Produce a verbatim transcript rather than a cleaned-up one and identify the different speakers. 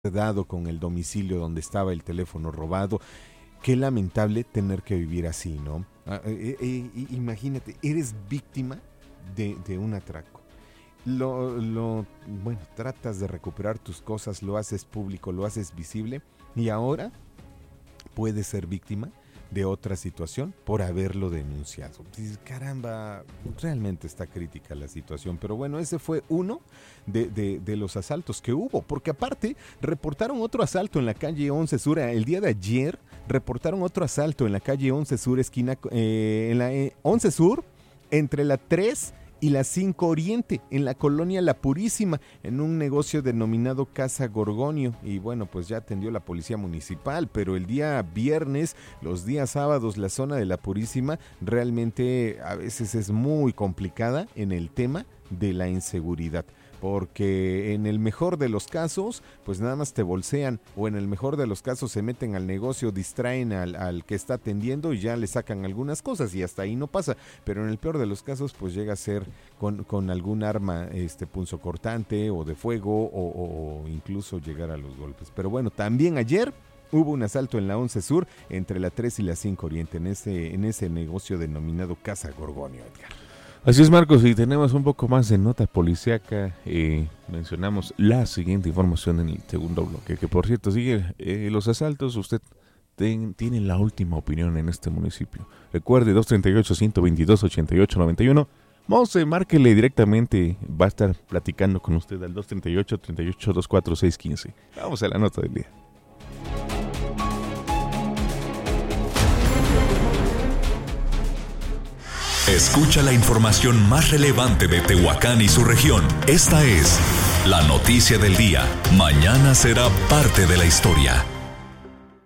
Speaker 1: dado con el domicilio donde estaba el teléfono robado. Qué lamentable tener que vivir así, ¿no? Ah, eh, eh, imagínate, eres víctima de, de un atraco. Lo, lo, bueno, tratas de recuperar tus cosas, lo haces público, lo haces visible y ahora puedes ser víctima de otra situación por haberlo denunciado. Dices, caramba, realmente está crítica la situación, pero bueno, ese fue uno de, de, de los asaltos que hubo, porque aparte reportaron otro asalto en la calle once Sur, el día de ayer reportaron otro asalto en la calle once Sur, esquina, eh, en la eh, once Sur, entre la tres y la cinco Oriente, en la colonia La Purísima, en un negocio denominado Casa Gorgonio. Y bueno, pues ya atendió la policía municipal, pero el día viernes, los días sábados, la zona de La Purísima realmente a veces es muy complicada en el tema de la inseguridad. Porque en el mejor de los casos, pues nada más te bolsean, o en el mejor de los casos se meten al negocio, distraen al, al que está atendiendo y ya le sacan algunas cosas y hasta ahí no pasa. Pero en el peor de los casos, pues llega a ser con, con algún arma este, punzocortante o de fuego o, o incluso llegar a los golpes. Pero bueno, también ayer hubo un asalto en la once Sur entre la tres y la cinco Oriente, en ese, en ese negocio denominado Casa Gorgonio, Edgar.
Speaker 2: Así es, Marcos, y tenemos un poco más de nota policíaca. Eh, mencionamos la siguiente información en el segundo bloque, que por cierto sigue eh, los asaltos. Usted ten, tiene la última opinión en este municipio. Recuerde, dos treinta y ocho, ciento veintidós, ochenta y ocho noventa y uno. Monse, márquele directamente, va a estar platicando con usted al dos treinta y ocho, treinta y ocho, veinticuatro, seiscientos quince. Vamos a la nota del día.
Speaker 3: Escucha la información más relevante de Tehuacán y su región. Esta es la noticia del día. Mañana será parte de la historia.